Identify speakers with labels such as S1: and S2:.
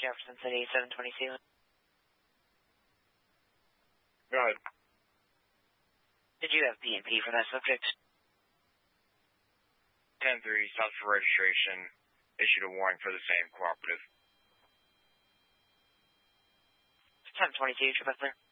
S1: Jefferson City, 722.
S2: Go ahead.
S1: Did you have P&P for that subject?
S2: 10-3, stopped for registration, issued a warning for the same cooperative.
S1: 722, Trevor.